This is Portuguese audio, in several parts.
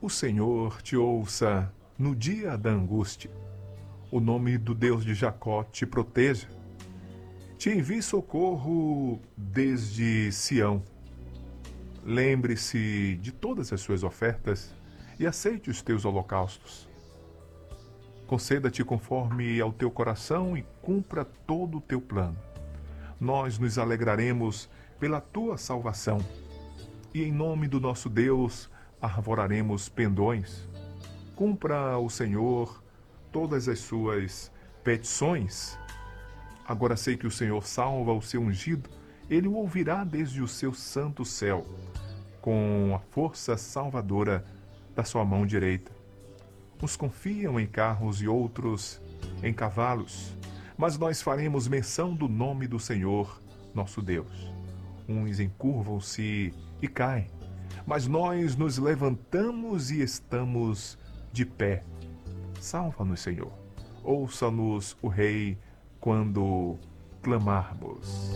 Senhor te ouça no dia da angústia. O nome do Deus de Jacó te proteja. Te envie socorro desde Sião. Lembre-se de todas as suas ofertas e aceite os teus holocaustos. Conceda-te conforme ao teu coração e cumpra todo o teu plano. Nós nos alegraremos pela tua salvação e em nome do nosso Deus arvoraremos pendões. Cumpra o Senhor todas as suas petições. Agora sei que o Senhor salva o seu ungido, ele o ouvirá desde o seu santo céu, com a força salvadora da sua mão direita. Uns confiam em carros e outros em cavalos, mas nós faremos menção do nome do Senhor, nosso Deus. Uns encurvam-se e caem, mas nós nos levantamos e estamos de pé. Salva-nos, Senhor. Ouça-nos, o Rei, quando clamarmos.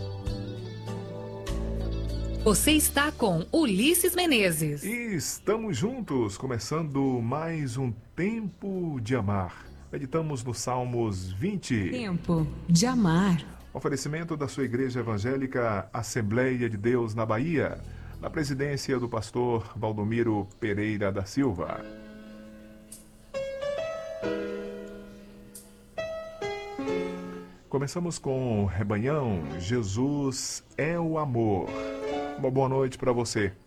Você está com Ulisses Menezes. E estamos juntos, começando mais um Tempo de Amar. Meditamos no Salmos 20. Tempo de Amar. Oferecimento da sua Igreja Evangélica Assembleia de Deus na Bahia, na presidência do pastor Valdomiro Pereira da Silva. Começamos com Rebanhão, Jesus é o amor. Uma boa noite para você.